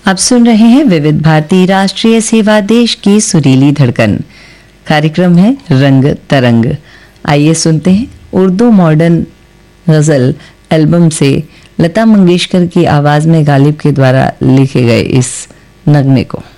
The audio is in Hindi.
आप सुन रहे हैं विविध भारती राष्ट्रीय सेवा देश की सुरीली धड़कन। कार्यक्रम है रंग तरंग। आइए सुनते हैं उर्दू मॉडर्न गजल एल्बम से लता मंगेशकर की आवाज में गालिब के द्वारा लिखे गए इस नगमे को।